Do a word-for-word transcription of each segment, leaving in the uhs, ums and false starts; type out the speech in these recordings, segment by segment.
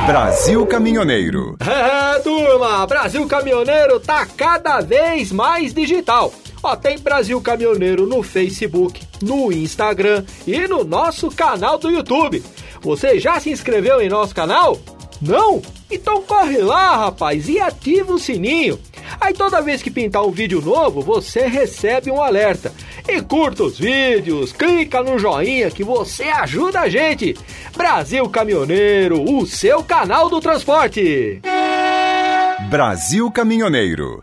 Brasil Caminhoneiro. É, turma, Brasil Caminhoneiro tá cada vez mais digital. Ó, tem Brasil Caminhoneiro no Facebook, no Instagram e no nosso canal do YouTube. Você já se inscreveu em nosso canal? Não? Então corre lá, rapaz, e ativa o sininho. Aí toda vez que pintar um vídeo novo, você recebe um alerta. E curta os vídeos, clica no joinha que você ajuda a gente. Brasil Caminhoneiro, o seu canal do transporte. Brasil Caminhoneiro.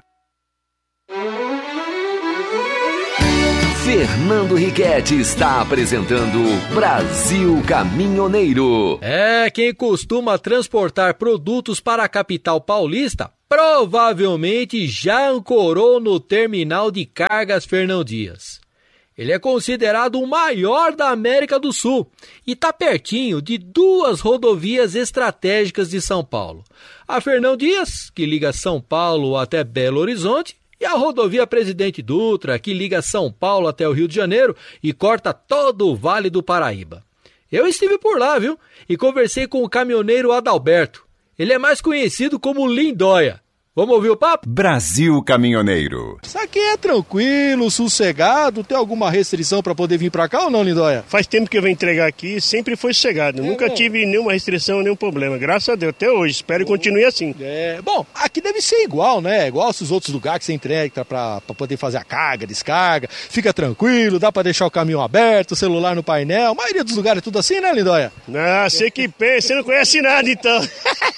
Fernando Riquetti está apresentando Brasil Caminhoneiro. É, quem costuma transportar produtos para a capital paulista provavelmente já ancorou no terminal de cargas Fernão Dias. Ele é considerado o maior da América do Sul e está pertinho de duas rodovias estratégicas de São Paulo. A Fernão Dias, que liga São Paulo até Belo Horizonte, e a rodovia Presidente Dutra, que liga São Paulo até o Rio de Janeiro e corta todo o Vale do Paraíba. Eu estive por lá, viu? E conversei com o caminhoneiro Adalberto. Ele é mais conhecido como Lindóia. Vamos ouvir o papo? Brasil Caminhoneiro. Isso aqui é tranquilo, sossegado. Tem alguma restrição para poder vir para cá ou não, Lindóia? Faz tempo que eu venho entregar aqui, sempre foi sossegado. É, Nunca bom. tive nenhuma restrição, nenhum problema. Graças a Deus, até hoje. Espero que continue assim. É, bom, aqui deve ser igual, né? Igual aos outros lugares que você entrega para poder fazer a carga, descarga. Fica tranquilo, dá para deixar o caminhão aberto, celular no painel. A maioria dos lugares é tudo assim, né, Lindóia? Ah, você que pensa, você não conhece nada então.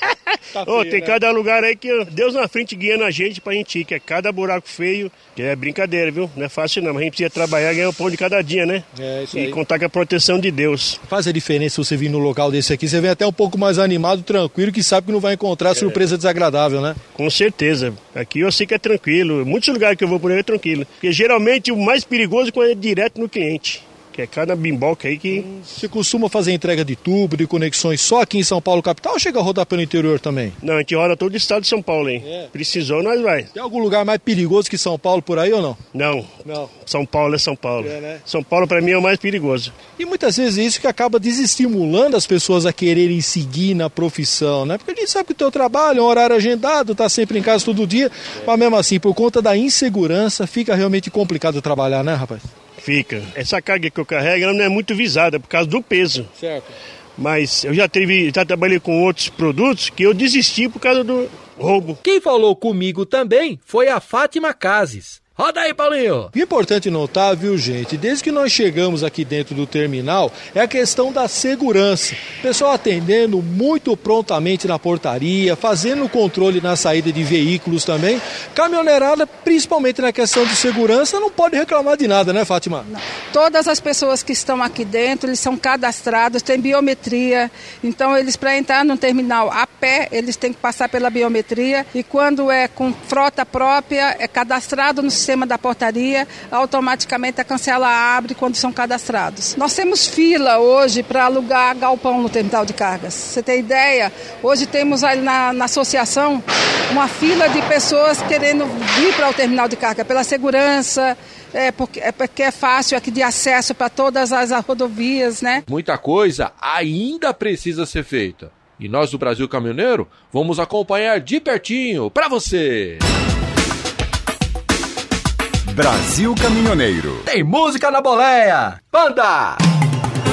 Tá feio, oh, tem né? Cada lugar aí que Deus na frente guiando a gente pra gente ir, que é cada buraco feio, que é brincadeira, viu? Não é fácil não, mas a gente precisa trabalhar e ganhar o pão de cada dia, né? É, isso e aí. Contar com a proteção de Deus. Faz a diferença se você vir no local desse aqui, você vem até um pouco mais animado, tranquilo, que sabe que não vai encontrar é. surpresa desagradável, né? Com certeza. Aqui eu sei que é tranquilo. Muitos lugares que eu vou por aí é tranquilo. Porque geralmente o mais perigoso é quando é direto no cliente. Que é cada bimboca aí que... Você costuma fazer entrega de tubo, de conexões só aqui em São Paulo capital ou chega a rodar pelo interior também? Não, a gente roda todo o estado de São Paulo, hein? É. Precisou, nós vai. Tem algum lugar mais perigoso que São Paulo por aí ou não? Não. Não. São Paulo é São Paulo. É, né? São Paulo pra mim é o mais perigoso. E muitas vezes é isso que acaba desestimulando as pessoas a quererem seguir na profissão, né? Porque a gente sabe que o teu trabalho é um horário agendado, tá sempre em casa todo dia, é. mas mesmo assim, por conta da insegurança, fica realmente complicado trabalhar, né, rapaz? Fica. Essa carga que eu carrego ela não é muito visada por causa do peso. Certo. Mas eu já, teve, já trabalhei com outros produtos que eu desisti por causa do roubo. Quem falou comigo também foi a Fátima Cases. Roda aí, Paulinho! Importante notar, viu, gente, desde que nós chegamos aqui dentro do terminal, é a questão da segurança. Pessoal atendendo muito prontamente na portaria, fazendo o controle na saída de veículos também. Caminhoneirada, principalmente na questão de segurança, não pode reclamar de nada, né, Fátima? Não. Todas as pessoas que estão aqui dentro, eles são cadastrados, tem biometria. Então, eles, para entrar no terminal a pé, eles têm que passar pela biometria. E quando é com frota própria, é cadastrado no sistema da portaria, automaticamente a cancela abre quando são cadastrados. Nós temos fila hoje para alugar galpão no terminal de cargas. Você tem ideia? Hoje temos ali na, na associação uma fila de pessoas querendo vir para o terminal de carga pela segurança, é porque, é porque é fácil aqui de acesso para todas as rodovias, né? Muita coisa ainda precisa ser feita. E nós do Brasil Caminhoneiro vamos acompanhar de pertinho para você. Brasil Caminhoneiro. Tem música na boleia. Banda!